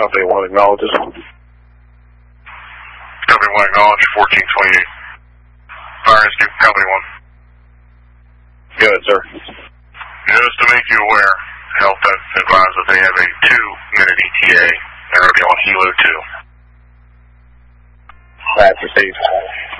Company 1 acknowledges. Company 1 acknowledge, 1428. Fire Rescue, Company 1. Good, sir. Just to make you aware, Health advised that they have a 2-minute ETA. They're going to be on Hilo 2. That's received.